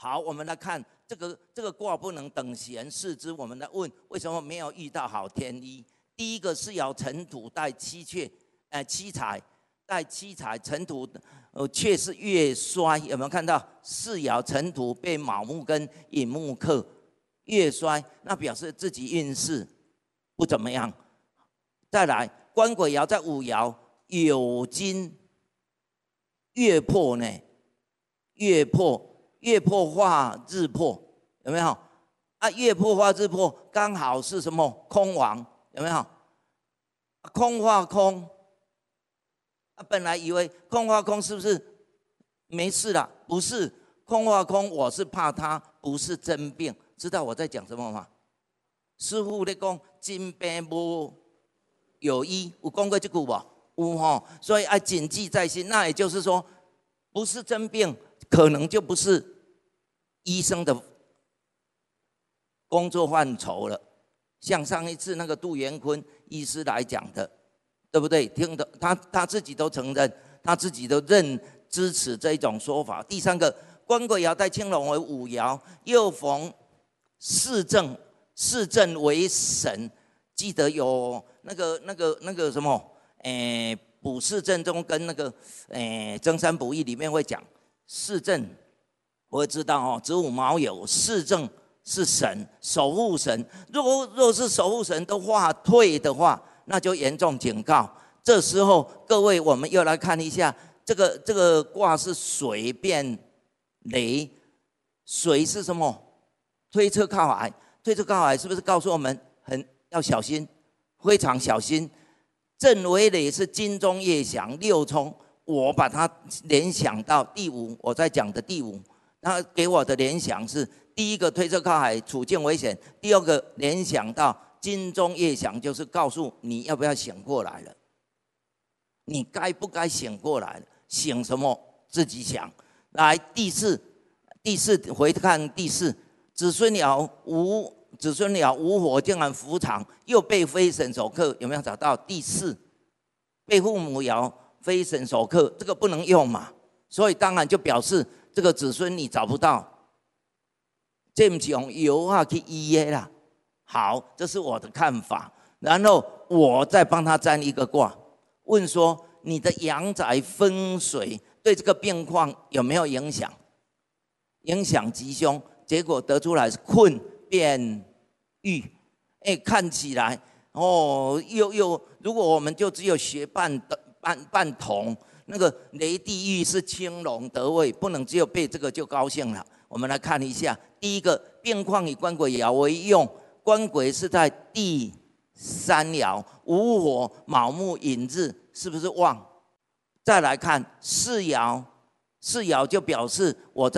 好，我们来看这个卦不能等闲视之。我们来问为什么没有遇到好天医？第一个是爻辰土带七雀，七财带七财，辰土却是月衰，有没有看到？四爻辰土被卯木跟寅木克，月衰，那表示自己运势不怎么样。再来，官鬼爻在五爻有金月破呢，月破化日破，有没有？啊，月破化日破，刚好是什么？空亡，有没有？空化空，本来以为空化空是不是没事了？不是，空化空，我是怕它不是真病。知道我在讲什么吗？师父在讲真病无有医，有讲过这句不？有吼，所以要谨记在心。那也就是说，不是真病，可能就不是医生的工作范畴了。像上一次那个杜元坤医师来讲的，对不对？听的他自己都承认，他自己都支持这一种说法。第三个，官鬼爻带青龙为五爻，又逢巳震为神。记得有那个什么，补巳震中跟那个增三补一里面会讲巳震，我会知道哦。子午卯酉，巳震是神，守护神。若是守护神都化退的话，那就严重警告。这时候各位，我们又来看一下这个卦是水变雷，水是什么？推车靠海，推车靠海是不是告诉我们要小心，非常小心？震为雷是金钟夜响六冲，我把它联想到第五，我在讲的第五，他给我的联想是：第一个推车靠海，处境危险；第二个联想到金钟夜响，就是告诉你要不要醒过来了，你该不该醒过来了？醒什么？自己想。来，第四回看第四，子孙爻无火，竟然伏藏，又被飞神所克，有没有找到？第四，被父母爻飞神所克，这个不能用嘛，所以当然就表示这个子孙你找不到，这不是用爻啊去医的啦。好，这是我的看法，然后我再帮他占一个卦，问说你的阳宅风水对这个病况有没有影响？影响吉凶，结果得出来是困变郁，看起来如果我们就只有学半同，那个雷地狱是青龙得位，不能只有背这个就高兴了。我们来看一下，第一个病况以官鬼爻为用，官鬼是在第三爻，午火卯木寅日，是不是旺？再来看四爻就表示我在